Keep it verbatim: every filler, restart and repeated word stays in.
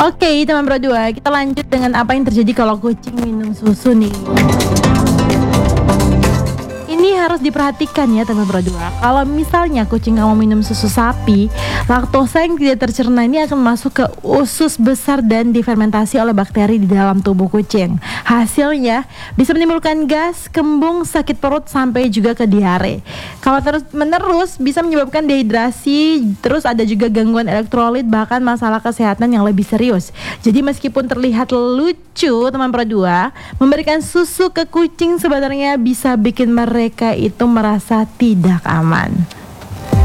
Oke, teman berdua, kita lanjut dengan apa yang terjadi kalau kucing minum susu nih. Ini harus diperhatikan ya teman berdua. Kalau misalnya kucing kamu minum susu sapi, laktosa yang tidak tercerna ini akan masuk ke usus besar dan difermentasi oleh bakteri di dalam tubuh kucing. Hasilnya bisa menimbulkan gas, kembung, sakit perut sampai juga ke diare. Kalau terus menerus bisa menyebabkan dehidrasi, terus ada juga gangguan elektrolit, bahkan masalah kesehatan yang lebih serius. Jadi meskipun terlihat lucu teman berdua, memberikan susu ke kucing sebenarnya bisa bikin mereka itu merasa tidak aman.